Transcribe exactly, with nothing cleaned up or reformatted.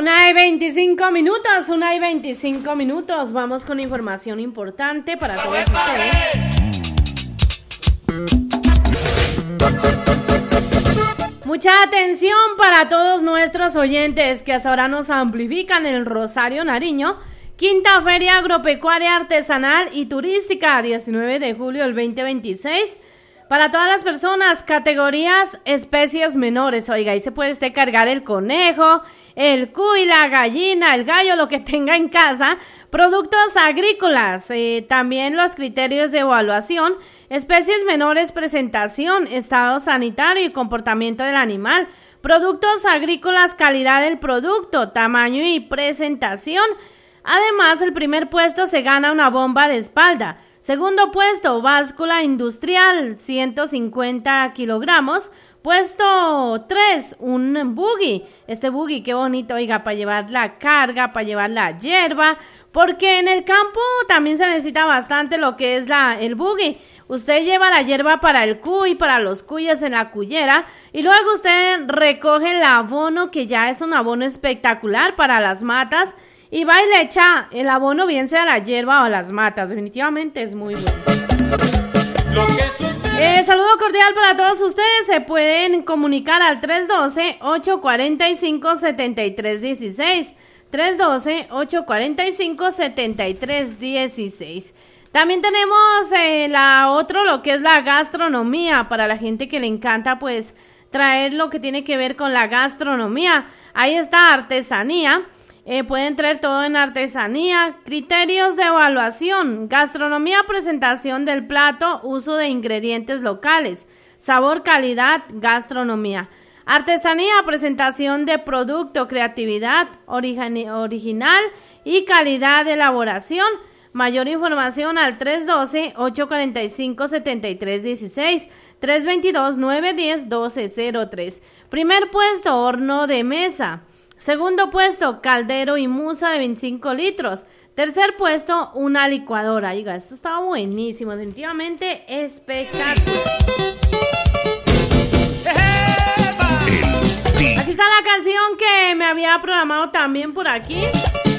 Una y veinticinco minutos, una y veinticinco minutos. Vamos con información importante para todos ustedes. Mucha atención para todos nuestros oyentes que hasta ahora nos amplifican en el Rosario Nariño. Quinta Feria Agropecuaria Artesanal y Turística, diecinueve de julio del veinte veintiséis. Para todas las personas, categorías especies menores. Oiga, ahí se puede usted cargar el conejo, el cuy, la gallina, el gallo, lo que tenga en casa. Productos agrícolas, eh, también los criterios de evaluación. Especies menores, presentación, estado sanitario y comportamiento del animal. Productos agrícolas, calidad del producto, tamaño y presentación. Además, el primer puesto se gana una bomba de espalda. Segundo puesto, báscula industrial, ciento cincuenta kilogramos. Puesto tres, un buggy. Este buggy, qué bonito, oiga, para llevar la carga, para llevar la hierba, porque en el campo también se necesita bastante lo que es la el buggy. Usted lleva la hierba para el cuy, para los cuyes en la cuyera, y luego usted recoge el abono, que ya es un abono espectacular para las matas, y va y le echa el abono, bien sea la hierba o las matas. Definitivamente es muy bueno. Eh, saludo cordial para todos ustedes. Se pueden comunicar al tres uno dos, ocho cuatro cinco, siete tres uno seis. tres uno dos, ocho cuatro cinco, siete tres uno seis. También tenemos eh, la otro, lo que es la gastronomía, para la gente que le encanta pues traer lo que tiene que ver con la gastronomía. Ahí está artesanía. Eh, pueden traer todo en artesanía, criterios de evaluación, gastronomía, presentación del plato, uso de ingredientes locales, sabor, calidad, gastronomía, artesanía, presentación de producto, creatividad, origi- original y calidad de elaboración. Mayor información al tres uno dos, ocho cuatro cinco, siete tres uno seis, tres dos dos, nueve uno cero, uno dos cero tres. Primer puesto, horno de mesa. Segundo puesto, caldero y musa de veinticinco litros. Tercer puesto, una licuadora. Oiga, esto estaba buenísimo, definitivamente espectacular. Aquí está la canción que me había programado también por aquí.